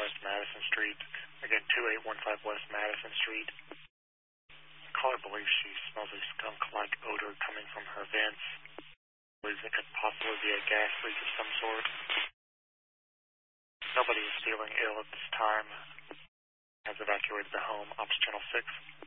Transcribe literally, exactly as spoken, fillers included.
West Madison Street. Again, two eight one five West Madison Street. Caller believes she smells a skunk-like odor coming from her vents. Believes it could possibly be a gas leak of some sort. Nobody is feeling ill at this time. Has evacuated the home. Ops Channel six.